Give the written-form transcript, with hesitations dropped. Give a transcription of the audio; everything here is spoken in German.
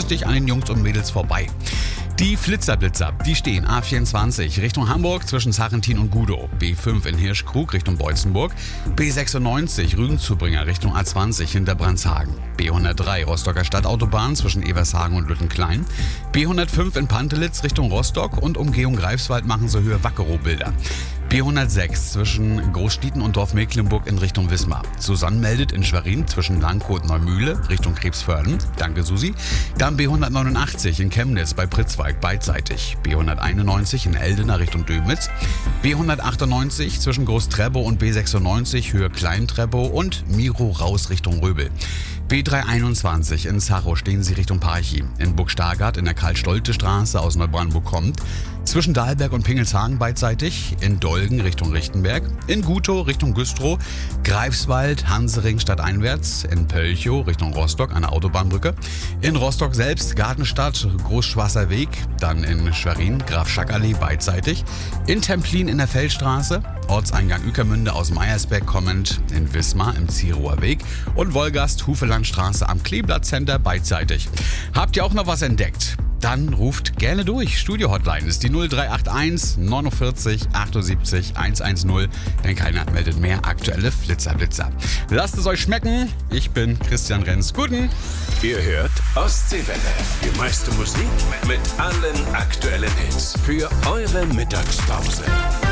günstig an den Jungs und Mädels vorbei. Die Flitzer-Blitzer, die stehen A24 Richtung Hamburg zwischen Sarrentin und Gudow, B5 in Hirschkrug Richtung Beutzenburg, B96 Rügenzubringer Richtung A20 hinter Brandshagen, B103 Rostocker Stadtautobahn zwischen Evershagen und Lüttenklein, B105 in Pantelitz Richtung Rostock und Umgehung Greifswald machen so Höhe Wackerow-Bilder. B106 zwischen Großstieten und Dorf Mecklenburg in Richtung Wismar. Susanne meldet in Schwerin zwischen Langkot und Neumühle Richtung Krebsförden. Danke, Susi. Dann B189 in Chemnitz bei Pritzwalk beidseitig. B191 in Eldena Richtung Dömitz. B198 zwischen Großtreppow und B96 Höhe Kleintreppow und Miro raus Richtung Röbel. B321 in Zachow stehen Sie Richtung Parchim. In Burgstargard in der Karl-Stolte-Straße aus Neubrandenburg kommt. Zwischen Dahlberg und Pingelshagen beidseitig. In Dolgen Richtung Richtenberg. In Gutow Richtung Güstrow. Greifswald, Hansering stadteinwärts. In Pölchow Richtung Rostock an der Autobahnbrücke. In Rostock selbst Gartenstadt, Großschwasser Weg. Dann in Schwerin, Graf-Schack-Allee beidseitig. In Templin in der Feldstraße. Ortseingang Ueckermünde aus dem Eiersberg kommend. In Wismar im Zierower Weg. Und Wolgast, Hufelandstraße am Kleeblatt-Center beidseitig. Habt ihr auch noch was entdeckt? Dann ruft gerne durch. Studio-Hotline ist die 0381 49 78 110, denn keiner meldet mehr aktuelle Flitzer-Blitzer. Lasst es euch schmecken. Ich bin Christian Renz. Guten. Ihr hört Ostseewelle. Die meiste Musik mit allen aktuellen Hits für eure Mittagspause.